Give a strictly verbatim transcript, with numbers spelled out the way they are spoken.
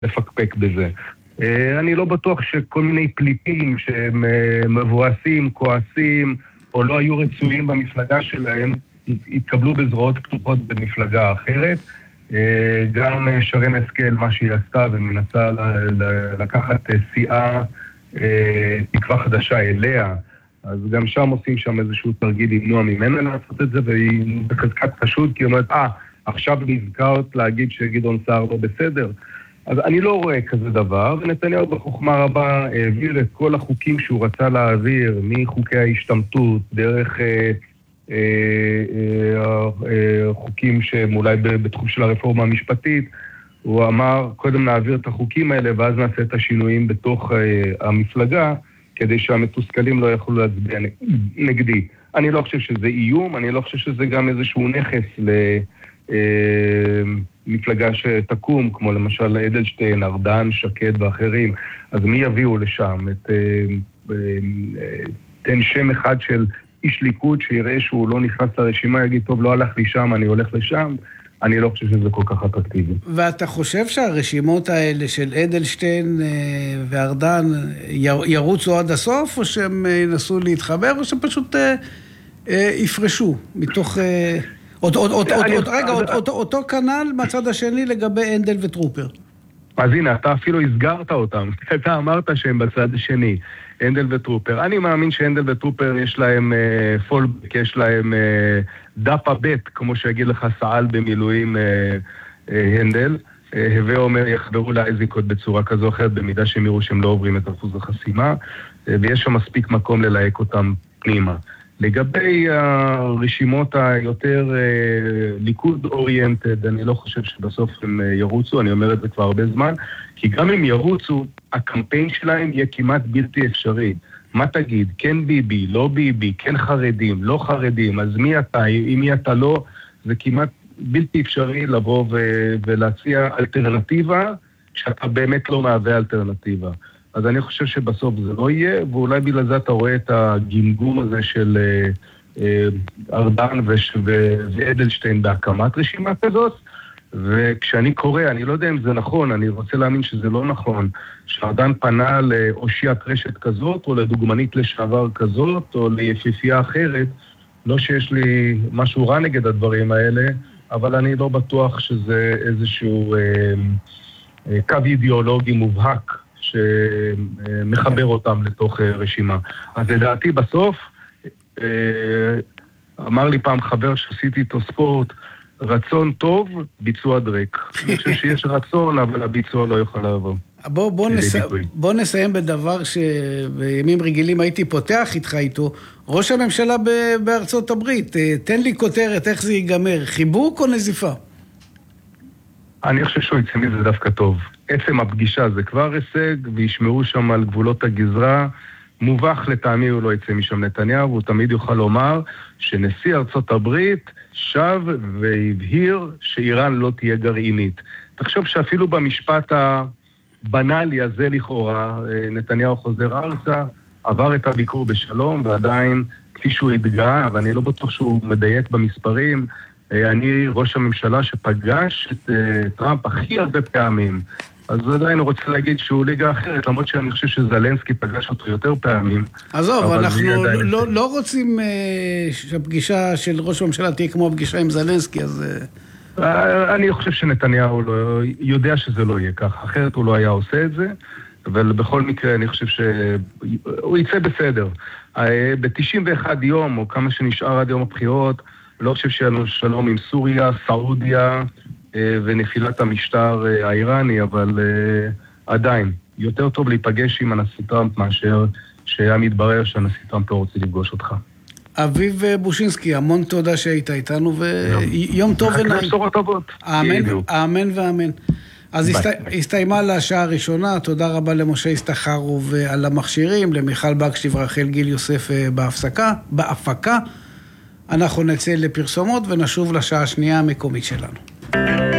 לפקפק בזה. אני לא בטוח שכל מיני פליטים שהם מבואסים, כועסים, או לא היו רצויים במפלגה שלהם, התקבלו בזרועות פתוחות במפלגה אחרת. גם שרן השכל, מה שהיא עשתה, ומנסה לקחת סיעה תקווה חדשה אליה, אז גם שם עושים שם איזשהו תרגיל למנוע ממנה לעשות את זה, והיא בחזקת חשוד, כי היא אומרת, אה, עכשיו נזכרת להגיד שגדעון סער לא בסדר. אז אני לא רואה כזה דבר, ונתניהו בחוכמה רבה העביר את כל החוקים שהוא רצה להעביר, מחוקי ההשתמטות, דרך אה, אה, אה, אה, חוקים שהם אולי בתחום של הרפורמה המשפטית. הוא אמר, קודם נעביר את החוקים האלה, ואז נעשה את השינויים בתוך אה, המפלגה, כדי שהמתוסכלים לא יכולו להצביע נגדי. אני לא חושב שזה איום, אני לא חושב שזה גם איזשהו נכס למפלגה שתקום, כמו למשל אדלשטיין, ארדן, שקד ואחרים. אז מי יביאו לשם? את, תן שם אחד של איש ליכוד שיראה שהוא לא נכנס לרשימה, יגיד, טוב, לא הלך לי שם, אני הולך לשם. אני לא חושב שזה כל כך אטרקטיבי. ואתה חושב שהרשימות האלה של אדלשטיין וארדן ירוצו עד הסוף, או שהם ינסו להתחבר, או שפשוט יפרשו מתוך... רגע, אותו כנל מהצד השני לגבי הנדל וטרופר. אז הנה, אתה אפילו הסגרת אותם. אתה אמרת שהם בצד השני, הנדל וטרופר. אני מאמין שהנדל וטרופר יש להם פולבק, יש להם דאפה ב', כמו שיגיד לך סעל במילואים הנדל. הווה אומר, יחברו לאזיקות בצורה כזו או אחרת, במידה שהם יראו שהם לא עוברים את אחוז החסימה, ויש שם מספיק מקום ללהק אותם פנימה. לגבי הרשימות היותר ליכוד אוריינטד, אני לא חושב שבסוף הם ירוצו, אני אומר את זה כבר הרבה זמן, כי גם אם ירוצו, הקמפיין שלהם יהיה כמעט בלתי אפשרי. מה תגיד? כן ביבי, לא ביבי, כן חרדים, לא חרדים, אז מי אתה? אם מי אתה לא, זה כמעט בלתי אפשרי לבוא ו- ולהציע אלטרנטיבה, שאתה באמת לא מהווה אלטרנטיבה. אז אני חושב שבסוף זה לא יהיה, ואולי בגלל זה אתה רואה את הגמגום הזה של אה, ארדן וש, ו- ואדלשטיין בהקמת רשימה כזאת, וכשאני קורא, אני לא יודע אם זה נכון, אני רוצה להאמין שזה לא נכון, שארדן פנה לאושיית רשת כזאת, או לדוגמנית לשעבר כזאת, או ליפיפייה אחרת, לא שיש לי משהו רע נגד הדברים האלה, אבל אני לא בטוח שזה איזשהו אה, אה, קו אידיאולוגי מובהק, שמחבר אותם לתוך רשימה. אז לדעתי בסוף, אמר לי פעם חבר שעשיתי איתו ספורט, רצון טוב, ביצוע דרק. אני חושב שיש רצון, אבל הביצוע לא יוכל לעבור. בוא, בוא, נס... בוא נסיים בדבר שבימים רגילים הייתי פותח איתך איתו, ראש הממשלה בארצות הברית, תן לי כותרת, איך זה ייגמר, חיבוק או נזיפה? אני חושב שהוא יצא מזה דווקא טוב. עצם הפגישה זה כבר הישג, וישמרו שם על גבולות הגזרה. מובך לטעמי הוא לא יצא משם נתניהו, והוא תמיד יוכל לומר שנשיא ארצות הברית שב והבהיר שאיראן לא תהיה גרעינית. תחשוב שאפילו במשפט הבנאלי הזה לכאורה, נתניהו חוזר ארצה, עבר את הביקור בשלום, ועדיין כפי שהוא התגאה, ואני לא בטוח שהוא מדייק במספרים, אני ראש הממשלה שפגש את טראמפ הכי הרבה פעמים. אז עדיין הוא רוצה להגיד שהוא ליגה אחרת, למרות שאני חושב שזלנסקי פגש אותו יותר פעמים. עזוב, אנחנו לא, לא רוצים שהפגישה של ראש הממשלה תהיה כמו הפגישה עם זלנסקי, אז... אני חושב שנתניהו לא, יודע שזה לא יהיה כך, אחרת הוא לא היה עושה את זה, אבל בכל מקרה אני חושב שהוא יצא בסדר. ב-תשעים ואחד יום, או כמה שנשאר עד יום הבחירות, לא חושב שיהיה לנו שלום עם סוריה, סעודיה ונפילת המשטר האיראני, אבל עדיין, יותר טוב להיפגש עם הנשיא טראמפ מאשר שהיה מתברר שהנשיא טראמפ לא רוצה לפגוש אותך. אביב בושינסקי, המון תודה שהיית איתנו, ויום טוב ונעים. רק לבשורות טובות. אמן ואמן. אז הסתיימה לשעה הראשונה, תודה רבה למשה הסתחרוב על המכשירים, למיכל בקשטיב ורחל גיל יוסף בהפסקה, בהפקה. אנחנו נצא לפרסומות ונשוב לשעה השנייה המקומית שלנו.